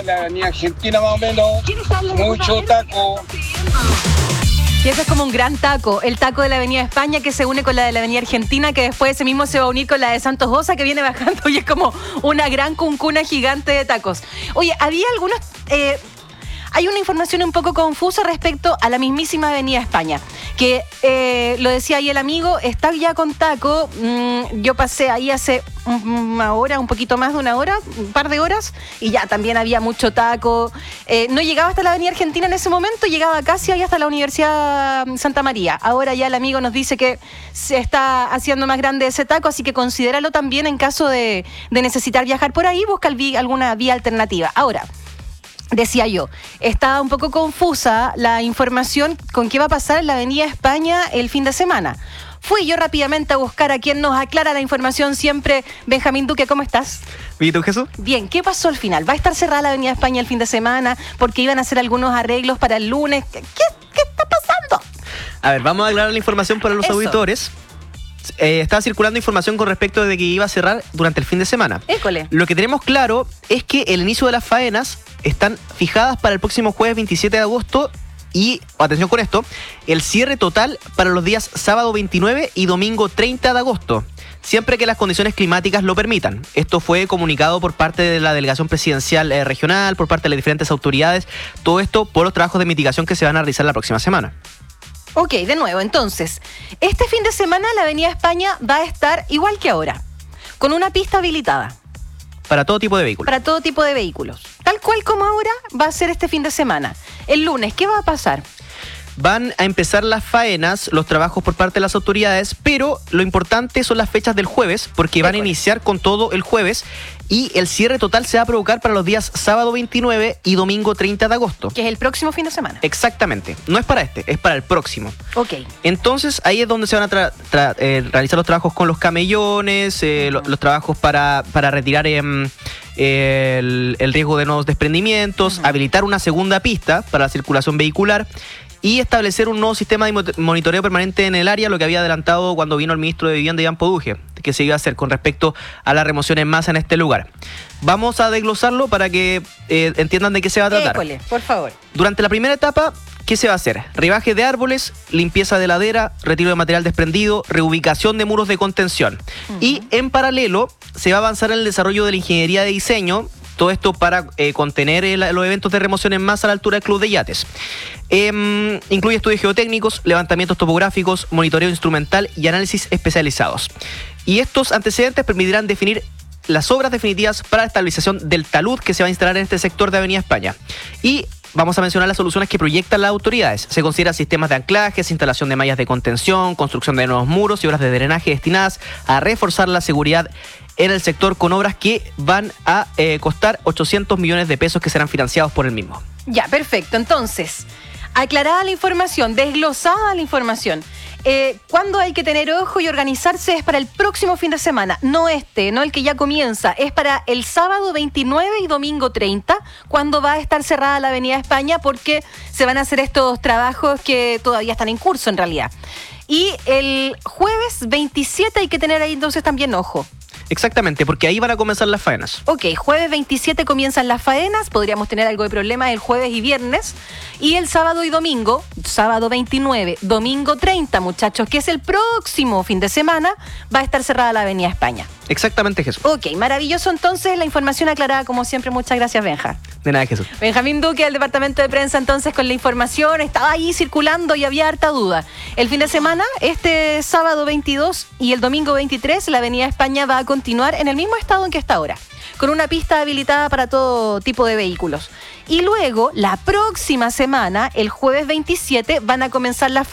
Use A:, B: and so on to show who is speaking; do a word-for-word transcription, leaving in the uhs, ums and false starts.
A: la avenida Argentina más o menos, mucho taco.
B: Y ese es como un gran taco, el taco de la Avenida España que se une con la de la Avenida Argentina, que después ese mismo se va a unir con la de Santos Bosa que viene bajando y es como una gran cuncuna gigante de tacos. Oye, había algunos... Eh, hay una información un poco confusa respecto a la mismísima Avenida España, que eh, lo decía ahí el amigo, está ya con taco. Mm, yo pasé ahí hace una hora, un poquito más de una hora, un par de horas, y ya también había mucho taco. Eh, no llegaba hasta la Avenida Argentina en ese momento, llegaba casi ahí hasta la Universidad Santa María. Ahora ya el amigo nos dice que se está haciendo más grande ese taco, así que considéralo también en caso de, de necesitar viajar por ahí, busca el vi, alguna vía alternativa. Ahora, decía yo, estaba un poco confusa la información con qué va a pasar en la Avenida España el fin de semana. Fui yo rápidamente a buscar a quien nos aclara la información siempre. Benjamín Duque, ¿cómo estás?
C: ¿Y tú, Jesús?
B: Bien, ¿qué pasó al final? ¿Va a estar cerrada la Avenida España el fin de semana? Porque iban a hacer algunos arreglos para el lunes. ¿Qué, qué está pasando?
C: A ver, vamos a aclarar la información para los
B: Eso.
C: auditores. Eh, estaba circulando información con respecto de que iba a cerrar durante el fin de semana.
B: École.
C: Lo que tenemos claro es que el inicio de las faenas están fijadas para el próximo jueves veintisiete de agosto y, atención con esto, el cierre total para los días sábado veintinueve y domingo treinta de agosto, siempre que las condiciones climáticas lo permitan. Esto fue comunicado por parte de la delegación presidencial eh, regional, por parte de las diferentes autoridades, todo esto por los trabajos de mitigación que se van a realizar la próxima semana.
B: Ok, de nuevo, entonces, este fin de semana la Avenida España va a estar igual que ahora, con una pista habilitada.
C: Para todo tipo de vehículos.
B: Para todo tipo de vehículos. Tal cual como ahora va a ser este fin de semana. El lunes, ¿qué va a pasar?
C: Van a empezar las faenas, los trabajos por parte de las autoridades, pero lo importante son las fechas del jueves, porque van a iniciar con todo el jueves y el cierre total se va a provocar para los días sábado veintinueve y domingo treinta de agosto.
B: Que es el próximo fin de semana.
C: Exactamente. No es para este, es para el próximo.
B: Ok.
C: Entonces, ahí es donde se van a tra- tra- eh, realizar los trabajos con los camellones, eh,
B: Uh-huh.
C: lo- los trabajos para, para retirar eh, el, el riesgo de nuevos desprendimientos,
B: Uh-huh.
C: habilitar una segunda pista para la circulación vehicular y establecer un nuevo sistema de mo- monitoreo permanente en el área, lo que había adelantado cuando vino el ministro de Vivienda, Iván Poduje, que se iba a hacer con respecto a la remoción en masa en este lugar. Vamos a desglosarlo para que eh, entiendan de qué se va a tratar.
B: École, por favor.
C: Durante la primera etapa, ¿qué se va a hacer? Ribaje de árboles, limpieza de ladera, retiro de material desprendido, reubicación de muros de contención. Uh-huh. Y en paralelo se va a avanzar en el desarrollo de la ingeniería de diseño, todo esto para eh, contener el, los eventos de remoción en masa a la altura del Club de Yates. Eh, incluye estudios geotécnicos, levantamientos topográficos, monitoreo instrumental y análisis especializados. Y estos antecedentes permitirán definir las obras definitivas para la estabilización del talud que se va a instalar en este sector de Avenida España. Y vamos a mencionar las soluciones que proyectan las autoridades. Se consideran sistemas de anclajes, instalación de mallas de contención, construcción de nuevos muros y obras de drenaje destinadas a reforzar la seguridad en el sector con obras que van a eh, costar ochocientos millones de pesos que serán financiados por el mismo.
B: Ya, perfecto. Entonces, aclarada la información, desglosada la información. Eh, ¿Cuándo hay que tener ojo y organizarse? Es para el próximo fin de semana, no este, no el que ya comienza, es para el sábado veintinueve y domingo treinta, cuando va a estar cerrada la Avenida España, porque se van a hacer estos trabajos que todavía están en curso en realidad. Y el jueves veintisiete hay que tener ahí entonces también ojo.
C: Exactamente, porque ahí van a comenzar las faenas.
B: Ok, jueves veintisiete comienzan las faenas, podríamos tener algo de problema el jueves y viernes, y el sábado y domingo, sábado veintinueve, domingo treinta, muchachos, que es el próximo fin de semana, va a estar cerrada la Avenida España.
C: Exactamente, Jesús.
B: Ok, maravilloso entonces, la información aclarada como siempre, muchas gracias, Benja.
C: De nada, Jesús.
B: Benjamín Duque del Departamento de Prensa entonces con la información, estaba ahí circulando y había harta duda. El fin de semana, este sábado veintidós y el domingo veintitrés, la Avenida España va a continuar en el mismo estado en que está ahora, con una pista habilitada para todo tipo de vehículos. Y luego, la próxima semana, el jueves veintisiete, van a comenzar las